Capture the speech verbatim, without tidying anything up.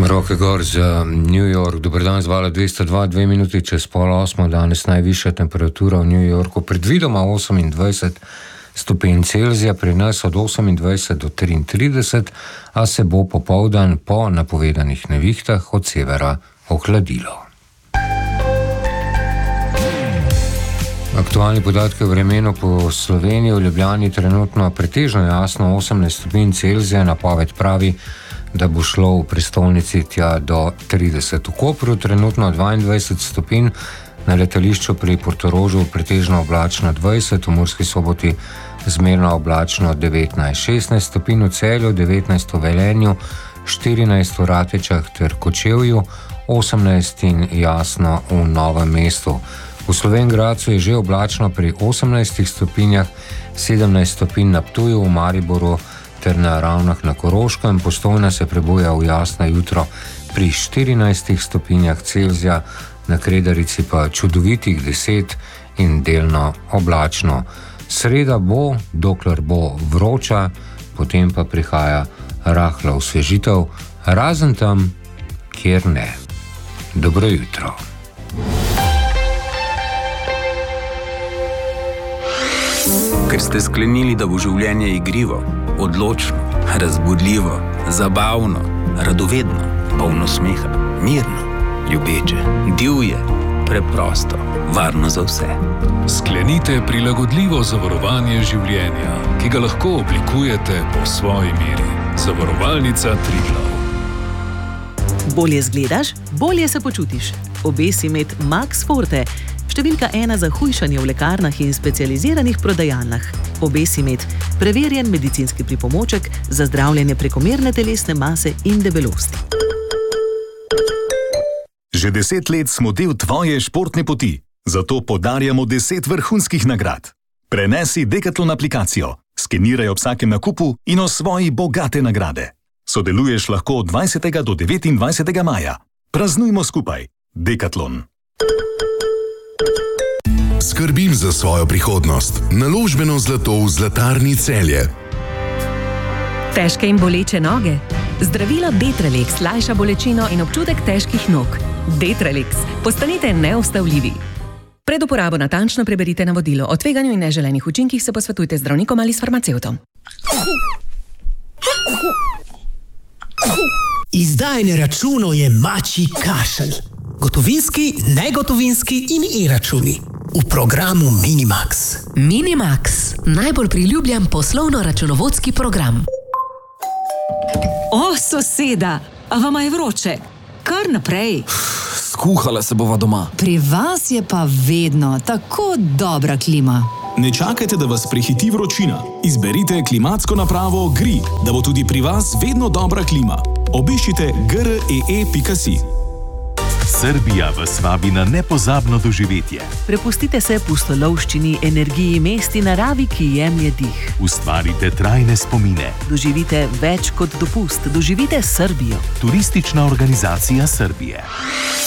Roke gor za New York, dober dan, zvala dvesto dva, dve minuti čez pol osmo, danes najvišja temperatura v New Yorku, predvidoma osemindvajset stopinj Celzija, pri nas od osemindvajset do triintrideset, a se bo popoldan po napovedanih nevihtah od severa ohladilo. Aktualni podatki o vremenu po Sloveniji, v Ljubljani trenutno pretežno jasno osemnajst stopinj Celzija, napoved pravi, da bo šlo v prestolnici tja do trideset. V Kopru trenutno dvaindvajset stopinj, na letališču pri Portorožu pretežno oblačno dvajset, v Murski Soboti zmerno oblačno devetnajst, šestnajst stopinj v Celju, devetnajst v Velenju, štirinajst v Ratečah ter Kočevju, osemnajst in jasno v Novem mestu. V Slovenj Gradcu je že oblačno pri osemnajstih stopinjah, sedemnajst stopinj na Ptuju, v Mariboru ter na Ravnah na Koroškem, Postojna se prebuja v jasno jutro pri štirinajstih stopinjah Celzija, na Kredarici pa čudovitih deset in delno oblačno. Sreda bo, dokler bo vroča, potem pa prihaja rahla osvežitev, razen tam, kjer ne. Dobro jutro. Ker ste sklenili, da bo življenje igrivo, odločno, razbudljivo, zabavno, radovedno, polno smeha, mirno, ljubeče, divje, preprosto, varno za vse. Sklenite prilagodljivo zavarovanje življenja, ki ga lahko oblikujete po svoji meri. Zavarovalnica Triglav. Bolje zgledaš, bolje se počutiš. Obesi med Max Forte, številka ena za hujšanje v lekarnah in specializiranih prodajalnah. Obesimed, preverjen medicinski pripomoček za zdravljenje prekomerne telesne mase in debelosti. Že deset let smo del tvoje športne poti, zato podarjamo deset vrhunskih nagrad. Prenesi Decathlon aplikacijo, skeniraj ob vsakem nakupu in osvoji bogate nagrade. Sodeluješ lahko od dvajsetega do devetindvajsetega maja. Praznujmo skupaj. Decathlon. Skrbim za svojo prihodnost. Naložbeno zlato v Zlatarni Celje. Težke in boleče noge? Zdravilo Detralex lajša bolečino in občutek težkih nog. Detralex. Postanite neustavljivi. Pred uporabo natančno preberite navodilo. O tveganju in neželenih učinkih se posvetujte z zdravnikom ali s farmacevtom. Izdajanje računov je mačji kašelj. Gotovinski, negotovinski in e-računi. V programu Minimax. Minimax. Najbolj priljubljen poslovno-računovodski program. O, soseda, a vama je vroče? Kar naprej. Skuhala se bova doma. Pri vas je pa vedno tako dobra klima. Ne čakajte, da vas prehiti vročina. Izberite klimatsko napravo G R I, da bo tudi pri vas vedno dobra klima. Obiščite g r e e pika si. Srbija vas vabi na nepozabno doživetje. Prepustite se pustolovščini, energiji mest in naravi, ki jemlje dih. Ustvarite trajne spomine. Doživite več kot dopust. Doživite Srbijo. Turistična organizacija Srbije.